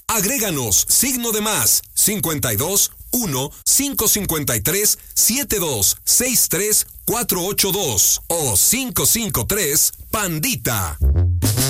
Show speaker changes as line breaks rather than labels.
Agréganos signo de más 52 1 553 72 63 482 o 553 Pandita.